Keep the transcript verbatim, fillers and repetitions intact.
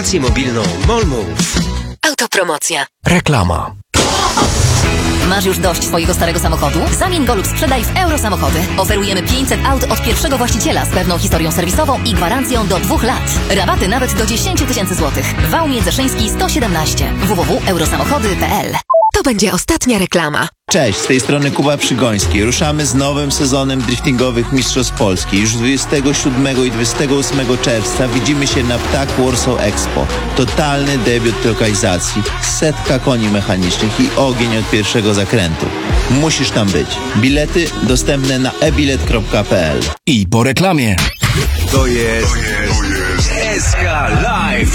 Aplikację mobilną MOLMOVE. Autopromocja. Reklama. Masz już dość swojego starego samochodu? Zamień go lub sprzedaj w Eurosamochody. Oferujemy pięćset aut od pierwszego właściciela z pewną historią serwisową i gwarancją do dwóch lat. Rabaty nawet do dziesięć tysięcy złotych. Wał Międzyszynski sto siedemnaście. w w w kropka eurosamochody kropka p l. To będzie ostatnia reklama. Cześć, z tej strony Kuba Przygoński. Ruszamy z nowym sezonem driftingowych Mistrzostw Polski. Już dwudziestego siódmego i dwudziestego ósmego czerwca widzimy się na Ptak Warsaw Expo. Totalny debiut lokalizacji, setka koni mechanicznych i ogień od pierwszego zakrętu. Musisz tam być. Bilety dostępne na e bilet kropka p l. I po reklamie. To jest S K Live.